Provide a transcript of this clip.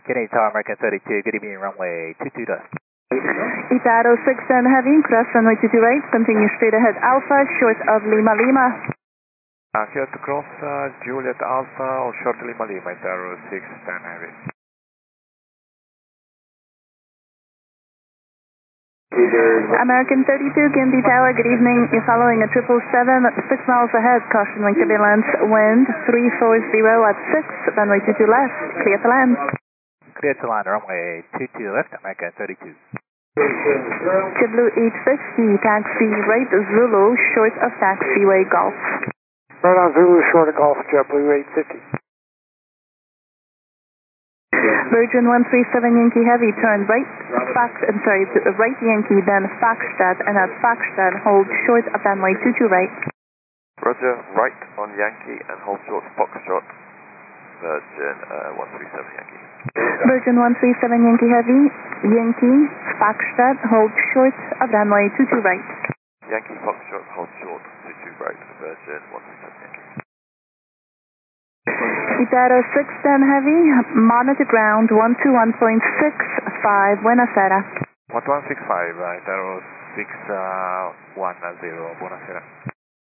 Canadian Tower, American 32, good evening, runway 22 left. Itaro 610 Heavy, cross runway 22 right, continue straight ahead Alpha, short of Lima Lima. Here to cross Juliet Alpha or short Lima Lima, Itaro 610 Heavy. American 32, Kennedy Tower, good evening. You're following a 777, 6 miles ahead, caution wind turbulence, wind 340 at 6, runway 22 left, clear to land. Clear to land, runway 22 left, American 32. JetBlue 850, taxi right Zulu, short of taxiway Golf. Right on Zulu, short of Golf, JetBlue 850. Virgin 137 Yankee Heavy, turn right, right Yankee, then Foxtrot, and at Foxtrot, hold short of runway 22 right. Roger, right on Yankee and hold short Foxtrot, Virgin 137 Yankee. Virgin 137 Yankee Heavy, Yankee, Foxtrot, hold short of runway 22 right. Yankee Foxtrot, hold short 22 right, Virgin 137 Yankee. Itaro 610 Heavy, monitor ground 121.65, Buenasera. 1165, Itaro 610, Buenasera.